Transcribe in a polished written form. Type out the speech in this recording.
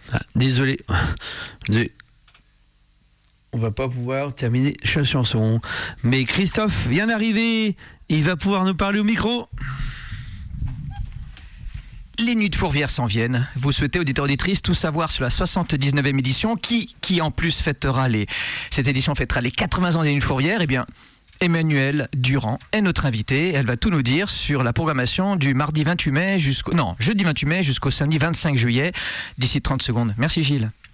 Ah, désolé. On va pas pouvoir terminer la chanson. Mais Christophe vient d'arriver. Il va pouvoir nous parler au micro. Les Nuits de Fourvière s'en viennent. Vous souhaitez, auditeurs auditrices, tout savoir sur la 79e édition, qui en plus cette édition fêtera les 80 ans des Nuits de Fourvière. Eh bien, Emmanuelle Durand est notre invitée. Elle va tout nous dire sur la programmation du jeudi 28 mai jusqu'au samedi 25 juillet, d'ici 30 secondes. Merci Gilles.